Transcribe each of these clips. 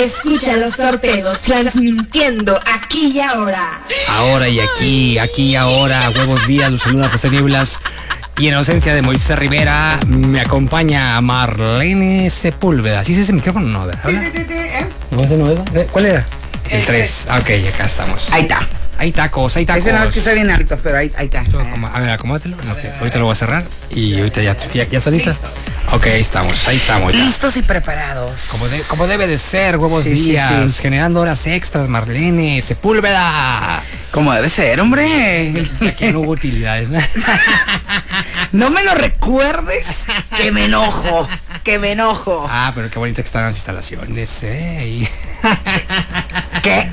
Escucha los torpedos transmitiendo aquí y ahora. Ahora y aquí y ahora. Huevos Díaz, los saluda José Nieblas. Y en ausencia de Moisés Rivera, me acompaña Marlene Sepúlveda. ¿Sí es ese micrófono? No, ¿verdad? ¿No es el nuevo? ¿Cuál era? El 3. Ok, acá estamos. Ahí está. Hay tacos, hay tacos. Ese no es que está bien alto, pero ahí está. A ver, acomódatelo. Okay. Ahorita lo voy a cerrar. Y ahorita ya está lista. Ok, ahí estamos ya. Listos y preparados. Como debe de ser, Huevos Díaz. Sí. Generando horas extras, Marlene Sepúlveda. Como debe ser, hombre. Aquí no hubo utilidades, ¿no? No me lo recuerdes, que me enojo. Ah, pero qué bonita que están las instalaciones, ¿eh? ¿Qué?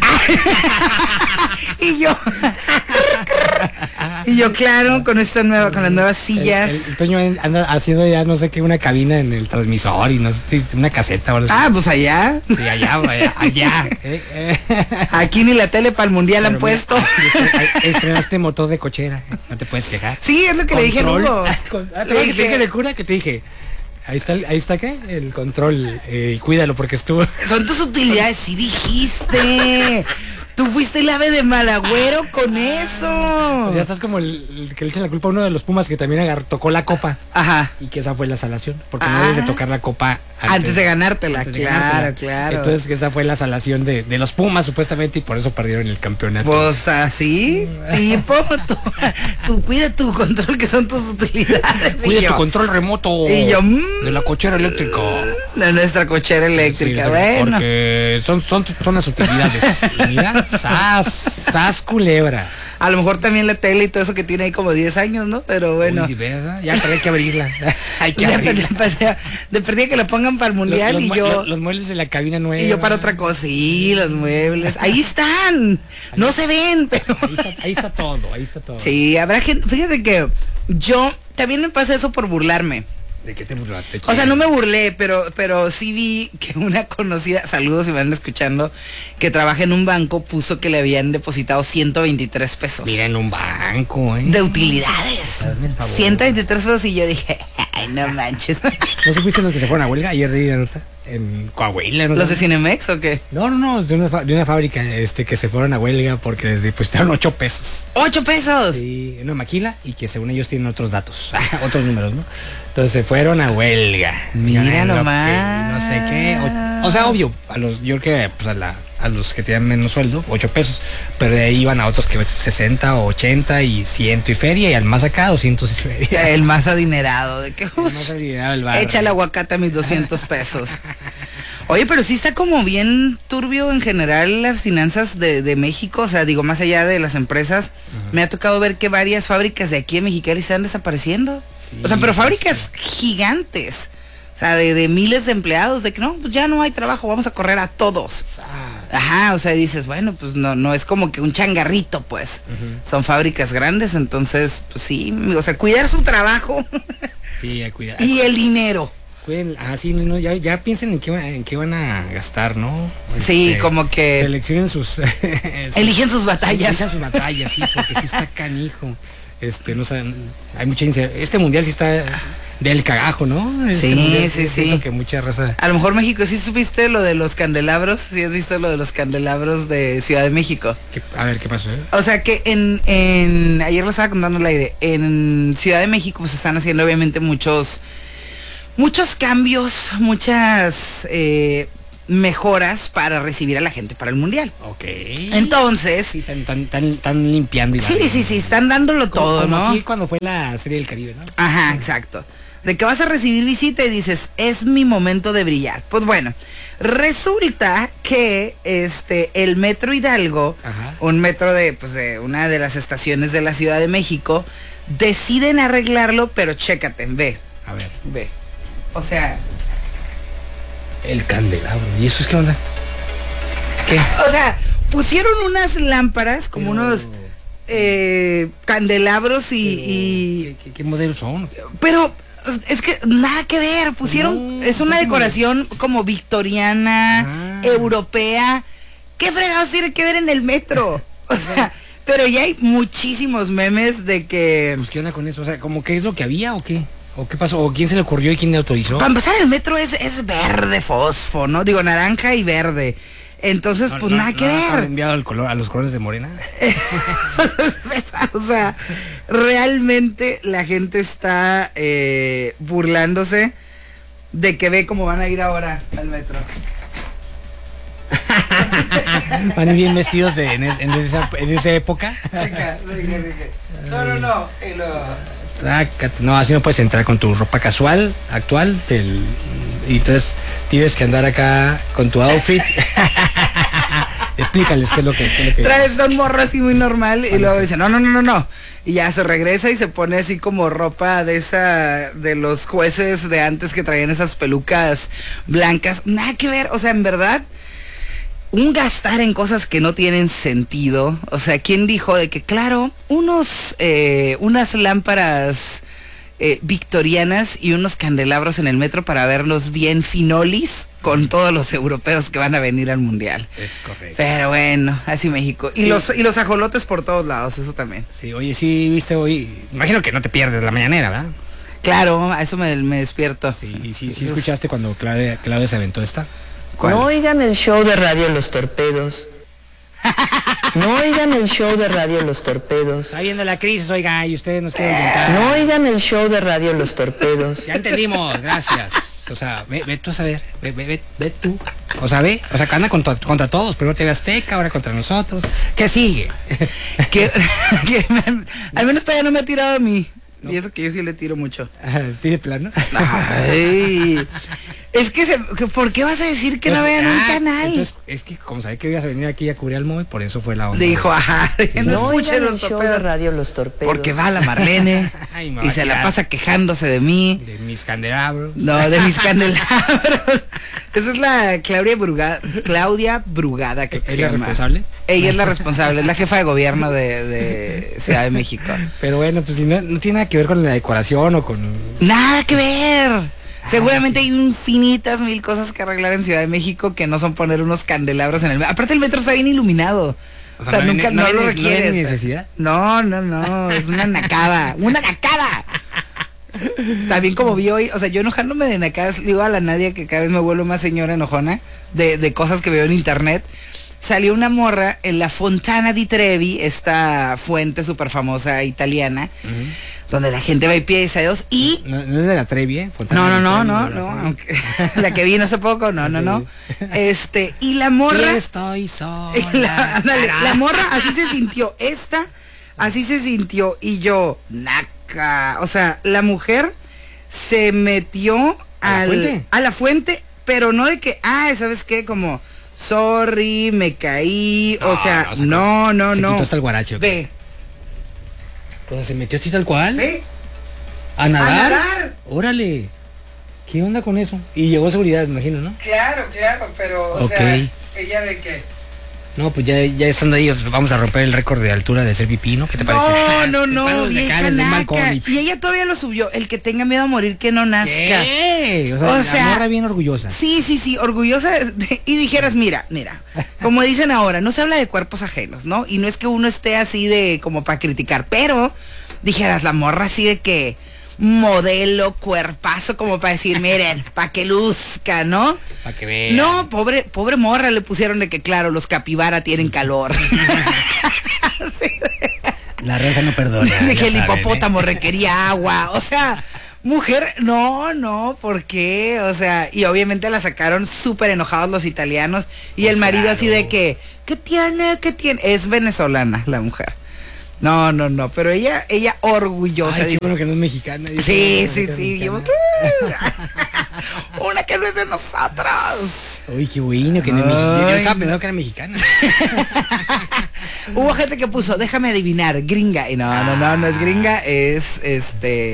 Y yo, claro, con las nuevas sillas. El Toño anda haciendo ya no sé qué, una cabina en el transmisor y no sé si una caseta. Ah, pues allá. Sí, allá. Aquí ni la tele para el mundial han puesto. Estrenaste motor de cochera, no te puedes quejar. Sí, es lo que le dije a Hugo. Te dije de cura que te dije. Ahí está ¿qué? El control, cuídalo porque estuvo. Son tus utilidades, sí dijiste. Tú fuiste el ave de Malagüero con eso. Ya estás como el que le echa la culpa a uno de los Pumas que también tocó la copa. Ajá. Y que esa fue la salación. Porque no debes de tocar la copa antes de ganártela. Claro. Entonces que esa fue la salación de los Pumas supuestamente y por eso perdieron el campeonato. Pues así, tipo, tú cuida tu control que son tus utilidades. Cuida tu control remoto. Y yo, de la cochera eléctrica. De nuestra cochera eléctrica, sí, bueno. Porque son las utilidades. Y mira, sas culebra. A lo mejor también la tele y todo eso que tiene ahí como 10 años, ¿no? Pero bueno. Uy, ya hay que abrirla. Hay que abrirla. De perdida que la pongan para el mundial los muebles de la cabina nueva. Y yo para otra cosa, sí, los muebles. Ahí están. No se ven, pero. Ahí está todo. Sí, habrá gente. Fíjate que yo también me pasa eso por burlarme. ¿De qué te burlaste? O sea, no me burlé, pero sí vi que una conocida, saludos si me van escuchando, que trabaja en un banco, puso que le habían depositado 123 pesos. Mira, en un banco, de utilidades. 123 pesos y yo dije, ay, no manches. ¿No supiste los que se fueron a huelga ayer de la nota? En Coahuila, ¿no? ¿Los de Cinemex o qué? No, de una fábrica que se fueron a huelga porque les depositaron 8 pesos. ¿8 pesos? Sí, una maquila y que según ellos tienen otros datos, otros números, ¿no? Entonces se fueron a huelga. Mira nomás. No sé qué. O sea, obvio, yo creo que pues, a los que tenían menos sueldo, 8 pesos, pero de ahí iban a otros que 60 o 80 y 100 y feria, y al más acá 200 y feria. El más adinerado, de que el más adinerado del barrio. Echa el aguacate a mis 200 pesos. Oye, pero sí está como bien turbio en general las finanzas de México, o sea, digo, más allá de las empresas, me ha tocado ver que varias fábricas de aquí en Mexicali están desapareciendo. Sí, o sea, pero fábricas gigantes. O sea, de miles de empleados, de que no, pues ya no hay trabajo, vamos a correr a todos. Ajá, o sea, dices, bueno, pues no es como que un changarrito, pues. Son fábricas grandes, entonces, pues sí, o sea, cuidar su trabajo. Sí, a cuidar. Y el dinero. Cuiden, sí, no, ya piensen en qué van a gastar, ¿no? Sí, como que seleccionen eligen sus batallas. Eligen sus batallas, sí, porque sí está canijo. No sé, hay mucha incertidumbre. Este mundial sí está del cagajo, ¿no? Sí. Que mucha raza. A lo mejor México, ¿sí supiste lo de los candelabros? ¿Sí has visto lo de los candelabros de Ciudad de México? A ver, ¿qué pasó? O sea que ayer lo estaba contando al aire, en Ciudad de México pues están haciendo obviamente muchos cambios, muchas mejoras para recibir a la gente para el mundial. Ok. Entonces. Sí, están limpiando. Sí, están dándolo todo, como ¿no? Aquí cuando fue la Serie del Caribe, ¿no? Ajá, exacto. De que vas a recibir visita y dices, es mi momento de brillar. Pues bueno, resulta que el Metro Hidalgo, un metro de una de las estaciones de la Ciudad de México, deciden arreglarlo, pero chécate, ve. A ver. Ve. O sea, el candelabro. ¿Y eso es qué onda? ¿Qué? O sea, pusieron unas lámparas, como unos candelabros y... ¿Qué modelos son? Pero es que nada que ver, pusieron... es una decoración como victoriana, europea. ¿Qué fregados tiene que ver en el metro? O sea... Pero ya hay muchísimos memes de que... Pues, ¿qué onda con eso? O sea, ¿como qué es lo que había o qué? ¿O qué pasó? ¿O quién se le ocurrió y quién le autorizó? Para empezar, el metro es verde fosfo, ¿no? Digo, naranja y verde. Entonces, nada que ver. ¿Han enviado el color, a los colores de Morena? O sea, realmente la gente está burlándose de que ve cómo van a ir ahora al metro. ¿Van a ir bien vestidos en esa época? No. No, así no puedes entrar con tu ropa casual, actual, y entonces tienes que andar acá con tu outfit. Explícales qué es lo que... Traes un morro así muy normal y luego dice, no. Y ya se regresa y se pone así como ropa de los jueces de antes que traían esas pelucas blancas. Nada que ver, o sea, en verdad, un gastar en cosas que no tienen sentido. O sea, ¿quién dijo de que, claro, unas lámparas victorianas y unos candelabros en el metro para verlos bien finolis con todos los europeos que van a venir al mundial? Es correcto. Pero bueno, así México. Y los ajolotes por todos lados, eso también. Sí, oye, sí, viste hoy. Imagino que no te pierdes la mañanera, ¿verdad? Claro, a eso me despierto. Sí, y sí escuchaste cuando Claudia se aventó esta. ¿Cuál? No oigan el show de Radio Los Torpedos. No oigan el show de Radio Los Torpedos. Está viendo la crisis, oiga, y ustedes nos quieren inventar. No oigan el show de Radio Los Torpedos. Ya entendimos, gracias. O sea, ve tú a saber, ve tú. O sea, que anda contra todos. Primero TV Azteca, ahora contra nosotros. ¿Qué sigue? Al menos todavía no me ha tirado a mí. No. Y eso que yo sí le tiro mucho. ¿Sí de plano? Ay. Es que, ¿por qué vas a decir que no vean un canal? Entonces, es que como sabía que ibas a venir aquí a cubrir al móvil, por eso fue la onda. Dijo, no escuchen los torpedos. Radio Los Torpedos. Porque va la Marlene y se la pasa quejándose de mí. De mis candelabros. No, de mis candelabros. Esa es la Claudia Brugada que ¿Es la responsable? Ella es la responsable, es la jefa de gobierno de Ciudad de México. Pero bueno, pues si no tiene nada que ver con la decoración o con... Nada que ver. Seguramente hay infinitas mil cosas que arreglar en Ciudad de México que no son poner unos candelabros en el metro. Aparte el metro está bien iluminado. O sea nunca no lo requieres. ¿No hay necesidad? No, es una nacada. ¡Una nacada! También como vi hoy, o sea, yo enojándome de nacadas, le digo a la Nadia que cada vez me vuelvo más señora enojona de cosas que veo en internet. Salió una morra en la Fontana di Trevi, esta fuente súper famosa italiana, donde la gente va y pide deseos y... ¿No es de la Trevi, eh? No, la que vino hace poco, no. Y la morra... Sí estoy sola. La morra así se sintió, así se sintió, y yo, naca. O sea, la mujer se metió ¿a la fuente, pero no de que, ¿sabes qué? Como... sorry, me caí, no, no. Se quitó hasta el guaracho. Ve. O sea, se metió así tal cual. Ve. ¿A nadar? Órale. ¿Qué onda con eso? Y llegó seguridad, me imagino, ¿no? Claro, pero, o sea, ¿ella de qué? No, pues ya estando ahí, vamos a romper el récord de altura de ser pipí, ¿no? ¿Qué te parece? No, vieja naca. Y ella todavía lo subió. El que tenga miedo a morir, que no nazca. ¿Qué? O sea, la morra bien orgullosa. Sí, orgullosa. Y dijeras, mira, como dicen ahora, no se habla de cuerpos ajenos, ¿no? Y no es que uno esté así de como para criticar, pero dijeras, la morra así de que... modelo, cuerpazo, como para decir, miren, para que luzca, ¿no? Para que vean. No, pobre morra, le pusieron de que, claro, los capibara tienen calor. Sí. La raza no perdona. De que el hipopótamo requería agua, o sea, mujer, no, ¿por qué? O sea, y obviamente la sacaron súper enojados los italianos, y el marido así de que, ¿qué tiene? Es venezolana la mujer. No, pero ella orgullosa. Ay, qué bueno que no es mexicana. Sí. Una que no es de nosotros. Uy, qué bueno que no es mexicana. Yo estaba pensando que era mexicana. Hubo gente que puso, déjame adivinar, gringa. Y no es gringa, es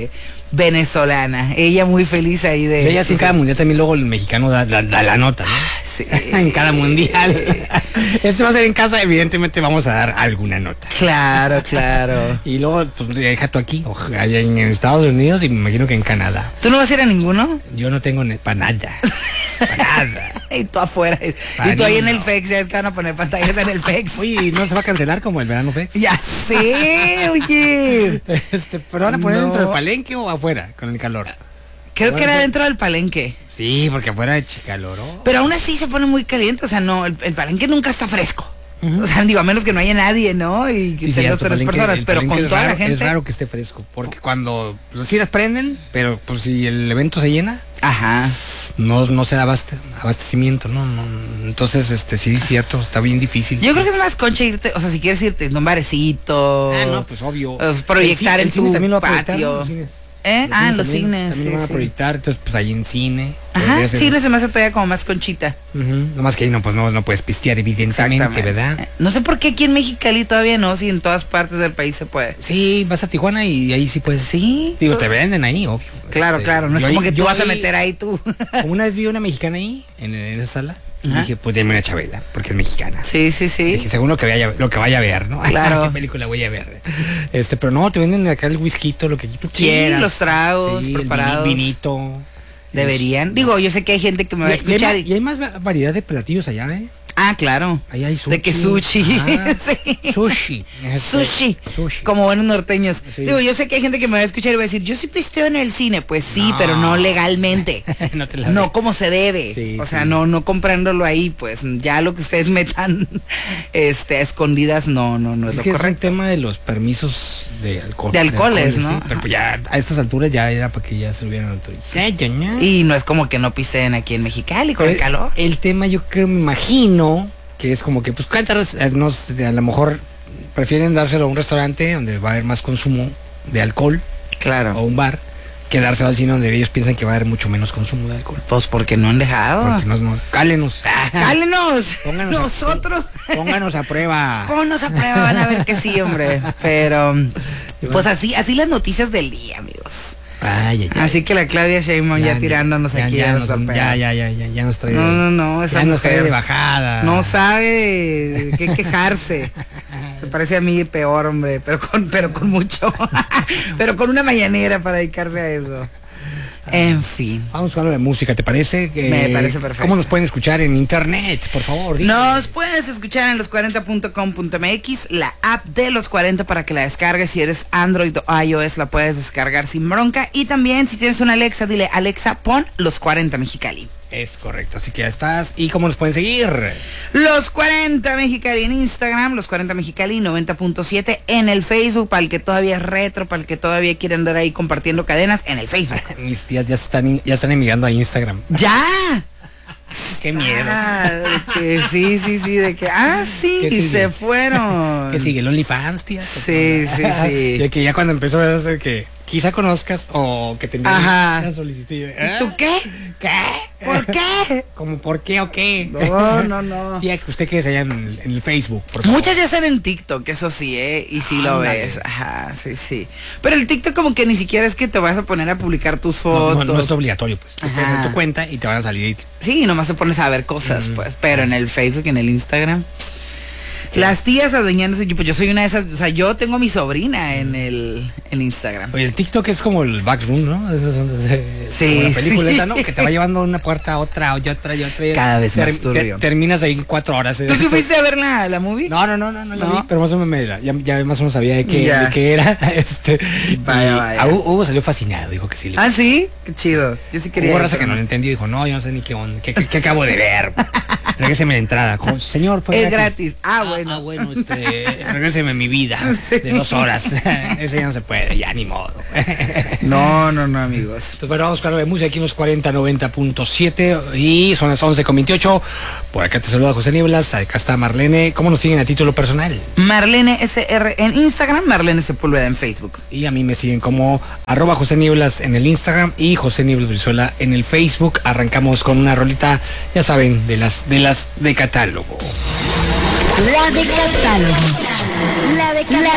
venezolana. Ella muy feliz ahí de... Ella sí, cada mundial también luego el mexicano da la nota, ¿no? Sí. En cada mundial. Esto va a ser en casa, evidentemente vamos a dar alguna nota. Claro, claro. Y luego, pues deja tú aquí, allá en Estados Unidos y me imagino que en Canadá. ¿Tú no vas a ir a ninguno? Yo no tengo para nada. Para nada. Y tú afuera. Y tú ahí en el FEX, ya es que van a poner pantallas en el FEX. Oye, ¿no se va a cancelar como el verano FEX? Ya sé, oye. ¿Pero van a poner No. dentro del palenque o afuera con el calor? Creo que era dentro del palenque. Sí, porque afuera de calor. Pero aún así se pone muy caliente, o sea, no, el palenque nunca está fresco. O sea, digo, a menos que no haya nadie, ¿no? Y que sean dos, tres personas, pero con toda la gente. Es raro que esté fresco, porque cuando sí las prenden, pero pues si el evento se llena, Ajá. no se da abastecimiento, no. Entonces, sí, es cierto, está bien difícil. Yo creo que es más concha irte, o sea, si quieres irte en un barecito. Ah, no, pues obvio. Proyectar El cine en tu también lo va a proyectar, patio. ¿no? Los cines. En los cines. También lo van a proyectar, entonces pues ahí en cine. Ajá, podría ser. cine se me hace todavía como más conchita. Nomás que ahí no, pues no puedes pistear, evidentemente, ¿verdad? No sé por qué aquí en Mexicali todavía no, si en todas partes del país se puede. Sí, vas a Tijuana y ahí sí puedes. Sí. Digo, te venden ahí, obvio. Claro, no es yo como ahí- que tú yo vas a ahí- meter ahí tú. Como una vez vi una mexicana ahí, en esa sala, y Ajá. dije, pues deme una Chabela, porque es mexicana. Sí. Dije, según lo que vaya a ver, ¿no? Claro. ¿Qué película voy a ver? Pero no, te venden acá el whisky, lo que tú quieras. los tragos el preparados. vinito. Deberían. Digo, yo sé que hay gente que me va a escuchar. Y hay más variedad de platillos allá, ¿eh? Ah, claro. Ahí hay sushi. De que sushi. Ah, Sí. Sushi. Sushi. Sushi. Como buenos norteños. Sí. Digo, yo sé que hay gente que me va a escuchar y va a decir, yo sí pisteo en el cine. Pues sí, No. pero no legalmente. No te la No ves. como se debe. Sí, o sea, sí. no comprándolo ahí, pues ya lo que ustedes metan a escondidas no es Es lo que es un correcto. tema de los permisos de alcohol. De alcoholes, ¿no? Sí, pero pues ya a estas alturas ya era para que ya se lo hubieran autorizado, ¿no? Y no es como que no pisteen aquí en Mexicali con el calor. El tema yo creo, me imagino que es como que pues cuántas no sé, a lo mejor prefieren dárselo a un restaurante donde va a haber más consumo de alcohol o Claro. un bar que dárselo al cine donde ellos piensan que va a haber mucho menos consumo de alcohol. Pues porque no han dejado. Porque cálenos. ¡Cálenos! Pónganos a- Nosotros. Pónganos a prueba. Pónganos a prueba, van a ver que sí, hombre. Pero, pues así las noticias del día, amigos. Ay. Así que la Claudia Sheinbaum ya tirándonos aquí ya a nos, nuestro ya nos trae. No, esa ya nos trae mujer de bajada. no sabe de qué quejarse. Se parece a mí peor, hombre, pero con mucho. Pero con una mañanera para dedicarse a eso. En fin. Vamos con algo de música, ¿te parece? Me parece perfecto. ¿Cómo nos pueden escuchar en internet, por favor? Dime. Nos puedes escuchar en los40.com.mx, la app de los 40 para que la descargues. Si eres Android o iOS la puedes descargar sin bronca. Y también si tienes una Alexa, dile Alexa, pon los 40 Mexicali. Es correcto, así que ya estás. ¿Y cómo nos pueden seguir? Los 40 Mexicali en Instagram, los 40 Mexicali 90.7 en el Facebook, para el que todavía es retro, para el que todavía quiere andar ahí compartiendo cadenas en el Facebook. Mis tías ya están emigrando a Instagram. ¡Ya! Qué miedo. De que sí, de que, sí, ¿Qué y sigue? se fueron. ¿Qué sigue? ¿El OnlyFans, tía? Sí. De que ya cuando empezó a ver que quizá conozcas o que te envíen Ajá. una solicitud. ¿Y tú qué? ¿Qué? ¿Por qué? ¿Cómo por qué o qué? No. Tía, que usted quede allá en el Facebook, por favor. Muchas ya están en TikTok, eso sí, y sí lo Ándale. ves. Ajá, sí. Pero el TikTok como que ni siquiera es que te vas a poner a publicar tus fotos. No es obligatorio, pues. Tú puedes hacer Ajá. tu cuenta y te van a salir. Sí, nomás te pones a ver cosas, pues. Pero en el Facebook y en el Instagram. Las tías adueñándose, pues yo soy una de esas, o sea, yo tengo a mi sobrina en el Instagram. Oye, el TikTok es como el backroom, ¿no? Esas son Sí, como la película sí. esa, ¿no? Que te va llevando de una puerta a otra, y otra. Cada vez más turbio. Terminas ahí en 4 horas. ¿Tú sí fuiste a ver la movie? No la ¿No? vi, pero más o menos ya más o menos sabía de qué era. Vaya. Hugo salió fascinado, dijo que sí. Ah, sí, qué chido. Yo sí quería. Hubo raza que no lo entendió, dijo, no, yo no sé ni qué onda, qué acabo de ver. Regréseme la entrada. Señor, fue Es gratis. Ah, bueno. Bueno, regréseme mi vida de 2 horas. Ese ya no se puede, ya ni modo. No, amigos. Entonces, bueno, vamos con algo de música aquí en los 4090.7 y son las 11:28. Por acá te saluda José Nieblas, acá está Marlene. ¿Cómo nos siguen a título personal? Marlene SR en Instagram, Marlene Sepúlveda en Facebook. Y a mí me siguen como @José Nieblas en el Instagram y José Nieblas Brizuela en el Facebook. Arrancamos con una rolita, ya saben, de las de catálogo. La de catálogo. La de catálogo.